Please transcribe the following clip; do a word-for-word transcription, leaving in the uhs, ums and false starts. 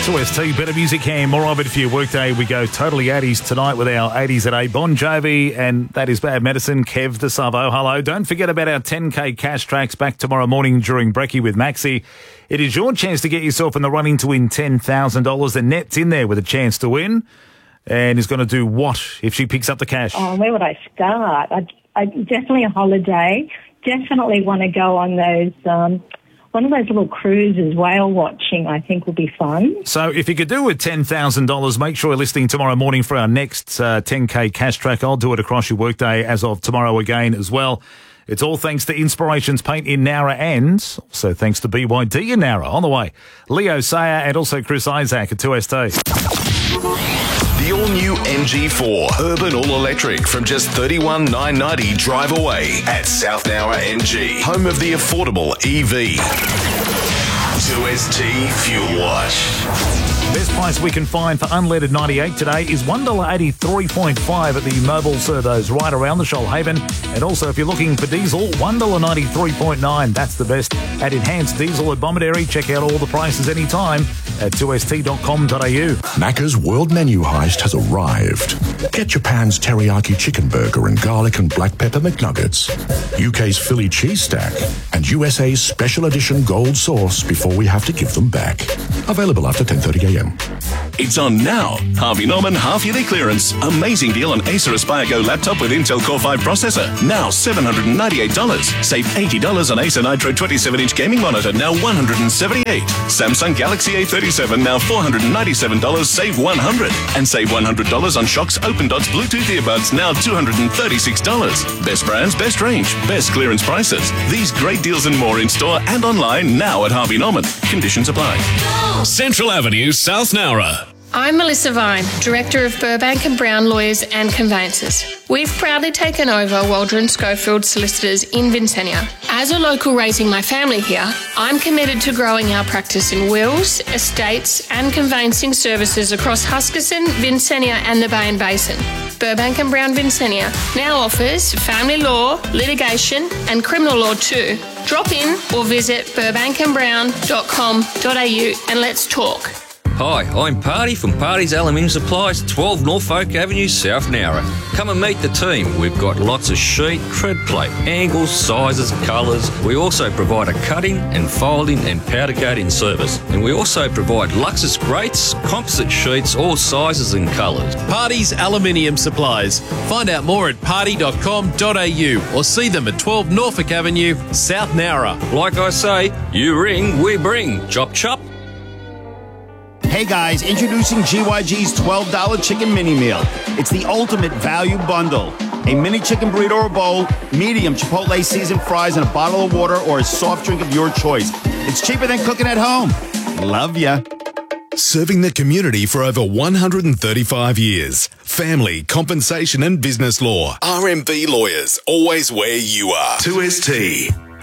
two S T, better music here, more of it for your workday. We go totally eighties tonight with our eighties at eight. Bon Jovi, and that is Bad Medicine. Kev the Savo, hello. Don't forget about our ten K cash tracks back tomorrow morning during Brekkie with Maxi. It is your chance to get yourself in the running to win ten thousand dollars. The net's in there with a chance to win. And is going to do what if she picks up the cash? Oh, where would I start? I, I definitely a holiday. Definitely want to go on those... Um, One of those little cruises, whale watching, I think will be fun. So if you could do with ten thousand dollars, make sure you're listening tomorrow morning for our next uh, ten K cash track. I'll do it across your workday as of tomorrow again as well. It's all thanks to Inspirations Paint in Nowra and also thanks to B Y D in Nowra. On the way, Leo Sayer and also Chris Isaac at two S T. The all-new M G four Urban All-Electric from just thirty-one thousand nine hundred ninety drive away at South Nowra M G, home of the affordable E V. two S T Fuel Watch. Best price we can find for unleaded ninety-eight today is one dollar eighty-three point five at the mobile servos right around the Shoalhaven. And also, if you're looking for diesel, one dollar ninety-three point nine. That's the best at Enhanced Diesel at Bomaderry. Check out all the prices anytime at two S T dot com dot a u. Macca's World Menu Heist has arrived. Get Japan's teriyaki chicken burger and garlic and black pepper McNuggets, U K's Philly cheese stack, and U S A's special edition gold sauce before we have to give them back. Available after ten thirty a m. It's on now. Harvey Norman half-yearly clearance. Amazing deal on Acer Aspire Go laptop with Intel Core five processor. Now seven hundred ninety-eight dollars. Save eighty dollars on Acer Nitro twenty-seven inch gaming monitor. Now one hundred seventy-eight dollars. Samsung Galaxy A thirty-seven. Now four hundred ninety-seven dollars. Save one hundred dollars. And save one hundred dollars on Shox Open Dots Bluetooth earbuds. Now two hundred thirty-six dollars. Best brands, best range, best clearance prices. These great deals and more in store and online now at Harvey Norman. Conditions apply. Central Avenue, South Nowra. I'm Melissa Vine, Director of Burbank and Brown Lawyers and Conveyancers. We've proudly taken over Waldron Schofield Solicitors in Vincennia. As a local raising my family here, I'm committed to growing our practice in wills, estates and conveyancing services across Huskisson, Vincennia and the Bay and Basin. Burbank and Brown Vincennia now offers family law, litigation and criminal law too. Drop in or visit burbank and brown dot com dot a u and let's talk. Hi, I'm Party from Party's Aluminium Supplies, twelve Norfolk Avenue, South Nowra. Come and meet the team. We've got lots of sheet, tread plate, angles, sizes, colours. We also provide a cutting and folding and powder coating service. And we also provide Luxus grates, composite sheets, all sizes and colours. Party's Aluminium Supplies. Find out more at party dot com dot a u or see them at twelve Norfolk Avenue, South Nowra. Like I say, you ring, we bring. Chop chop. Hey guys, introducing G Y G's twelve dollar Chicken Mini Meal. It's the ultimate value bundle. A mini chicken burrito or bowl, medium Chipotle seasoned fries, and a bottle of water or a soft drink of your choice. It's cheaper than cooking at home. Love ya. Serving the community for over one hundred thirty-five years. Family, compensation and business law. R M B Lawyers, always where you are. two S T.